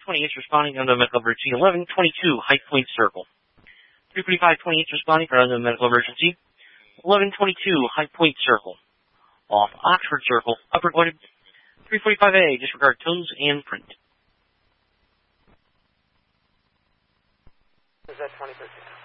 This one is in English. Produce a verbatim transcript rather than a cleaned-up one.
twenty-eight responding under medical emergency. eleven twenty-two, High Point Circle. three forty-five twenty-eight responding for under medical emergency. eleven twenty-two, High Point Circle. Off Oxford Circle, upper Gwinnett. three forty-five A, disregard tones and print. Is that twenty percent?